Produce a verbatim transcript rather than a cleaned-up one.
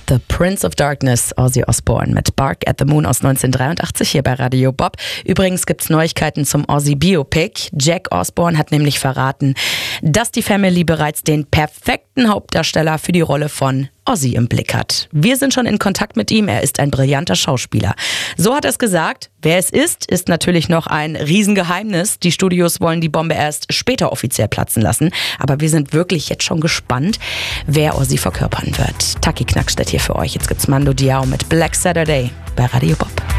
The Prince of Darkness, Ozzy Osbourne mit Bark at the Moon aus neunzehnhundertdreiundachtzig hier bei Radio Bob. Übrigens gibt's Neuigkeiten zum Ozzy-Biopic. Jack Osbourne hat nämlich verraten, dass die Family bereits den perfekten Hauptdarsteller für die Rolle von Ozzy im Blick hat. Wir sind schon in Kontakt mit ihm, er ist ein brillanter Schauspieler. So hat er es gesagt. Wer es ist, ist natürlich noch ein Riesengeheimnis. Die Studios wollen die Bombe erst später offiziell platzen lassen. Aber wir sind wirklich jetzt schon gespannt, wer Ozzy verkörpern wird. Taki Knackstedt hier für euch. Jetzt gibt's Mando Diao mit Black Saturday bei Radio Bob.